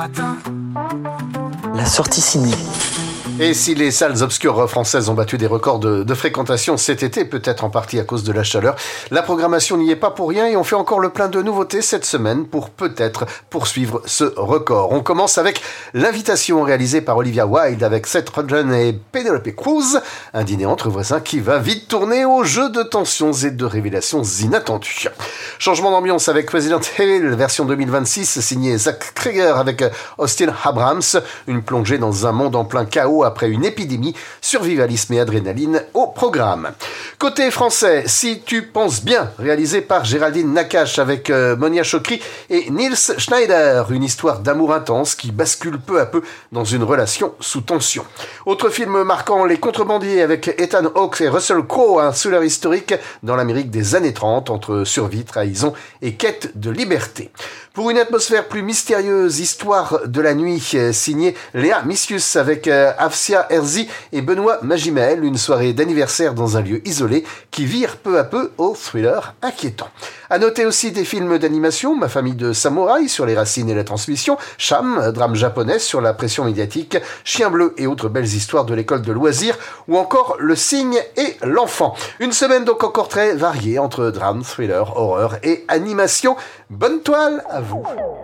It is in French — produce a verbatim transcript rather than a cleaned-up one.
La sortie ciné. Et si les salles obscures françaises ont battu des records de, de fréquentation cet été, peut-être en partie à cause de la chaleur, la programmation n'y est pas pour rien et on fait encore le plein de nouveautés cette semaine pour peut-être poursuivre ce record. On commence avec l'invitation réalisée par Olivia Wilde avec Seth Rogen et Penelope Cruz, un dîner entre voisins qui va vite tourner au jeu de tensions et de révélations inattendues. Changement d'ambiance avec Resident Evil version deux mille vingt-six, signé Zach Krieger avec Austin Abrams, une plongée dans un monde en plein chaos après une épidémie, survivalisme et adrénaline au programme. Côté français, Si tu penses bien, réalisé par Géraldine Nakache avec euh, Monia Chokri et Niels Schneider, une histoire d'amour intense qui bascule peu à peu dans une relation sous tension. Autre film marquant, Les Contrebandiers avec Ethan Hawke et Russell Crowe, un thriller historique dans l'Amérique des années trente entre survie, trahison et quête de liberté. Pour une atmosphère plus mystérieuse, Histoire de la nuit, signé Léa Missius avec euh, Afsia Herzi et Benoît Magimel, une soirée d'anniversaire dans un lieu isolé qui vire peu à peu au thriller inquiétant. À noter aussi des films d'animation, Ma famille de samouraïs sur les racines et la transmission, Cham, drame japonais sur la pression médiatique, Chien bleu et autres belles histoires de l'école de loisirs, ou encore Le cygne et l'enfant. Une semaine donc encore très variée entre drame, thriller, horreur et animation. Bonne toile à vous!